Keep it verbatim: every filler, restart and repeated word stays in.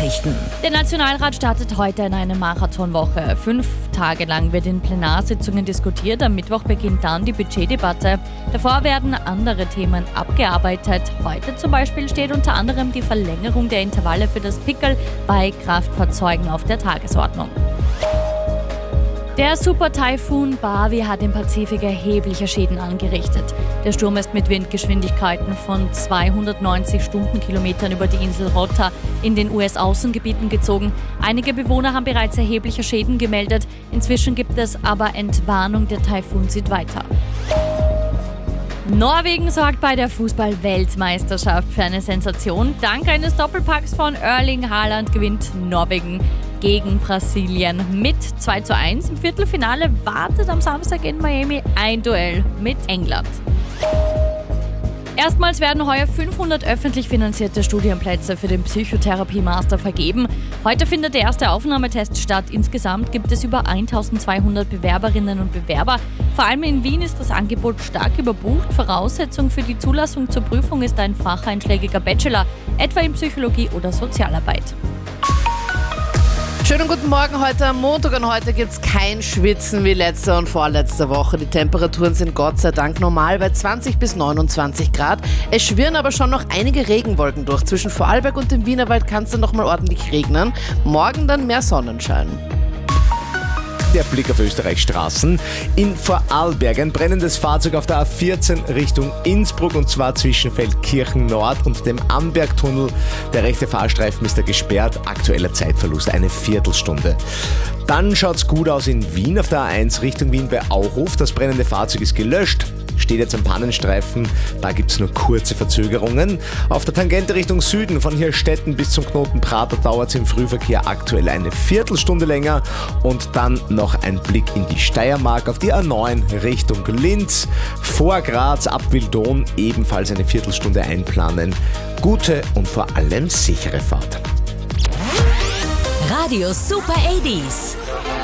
Nachrichten. Der Nationalrat startet heute in eine Marathonwoche. Fünf Tage lang wird in Plenarsitzungen diskutiert. Am Mittwoch beginnt dann die Budgetdebatte. Davor werden andere Themen abgearbeitet. Heute zum Beispiel steht unter anderem die Verlängerung der Intervalle für das Pickel bei Kraftfahrzeugen auf der Tagesordnung. Der Super-Taifun Bavi hat im Pazifik erhebliche Schäden angerichtet. Der Sturm ist mit Windgeschwindigkeiten von zweihundertneunzig Stundenkilometern über die Insel Rota in den U S-Außengebieten gezogen. Einige Bewohner haben bereits erhebliche Schäden gemeldet. Inzwischen gibt es aber Entwarnung, der Taifun zieht weiter. Norwegen sorgt bei der Fußball-Weltmeisterschaft für eine Sensation. Dank eines Doppelpacks von Erling Haaland gewinnt Norwegen gegen Brasilien mit zwei zu eins. Im Viertelfinale wartet am Samstag in Miami ein Duell mit England. Erstmals werden heuer fünfhundert öffentlich finanzierte Studienplätze für den Psychotherapie-Master vergeben. Heute findet der erste Aufnahmetest statt. Insgesamt gibt es über eintausendzweihundert Bewerberinnen und Bewerber. Vor allem in Wien ist das Angebot stark überbucht. Voraussetzung für die Zulassung zur Prüfung ist ein facheinschlägiger Bachelor, etwa in Psychologie oder Sozialarbeit. Schönen guten Morgen heute am Montag und heute gibt es kein Schwitzen wie letzte und vorletzte Woche. Die Temperaturen sind Gott sei Dank normal bei zwanzig bis neunundzwanzig Grad. Es schwirren aber schon noch einige Regenwolken durch. Zwischen Vorarlberg und dem Wienerwald kann es dann nochmal ordentlich regnen. Morgen dann mehr Sonnenschein. Der Blick auf Österreichs Straßen. In Vorarlberg ein brennendes Fahrzeug auf der A vierzehn Richtung Innsbruck und zwar zwischen Feldkirchen Nord und dem Ambergtunnel. Der rechte Fahrstreifen ist da gesperrt. Aktueller Zeitverlust eine Viertelstunde. Dann schaut's gut aus in Wien auf der A eins Richtung Wien bei Auhof. Das brennende Fahrzeug ist gelöscht. Steht jetzt am Pannenstreifen, da gibt es nur kurze Verzögerungen. Auf der Tangente Richtung Süden von Hirstetten bis zum Knoten Prater dauert es im Frühverkehr aktuell eine Viertelstunde länger. Und dann noch ein Blick in die Steiermark auf die A neun Richtung Linz. Vor Graz ab Wildon ebenfalls eine Viertelstunde einplanen. Gute und vor allem sichere Fahrt. Radio Super achtzig.